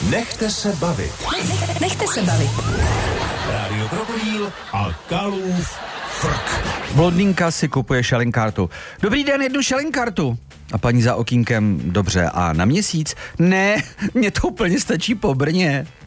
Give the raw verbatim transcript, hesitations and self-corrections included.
Nechte se bavit. Nechte se bavit. Rádio Krokodýl a Kalův frk. Blondýnka si kupuje šalinkartu. Dobrý den, jednu šalinkartu. A paní za okýnkem, dobře, a na měsíc? Ne, mně to úplně stačí po Brně.